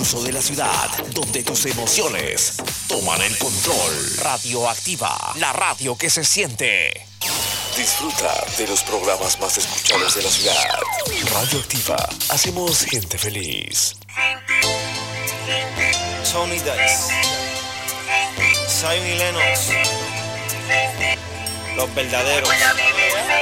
pulso de la ciudad, donde tus emociones toman el control. Radioactiva, la radio que se siente. Disfruta de los programas más escuchados de la ciudad. Radioactiva, hacemos gente feliz. Tony Dice, Zion y Lennox, los verdaderos.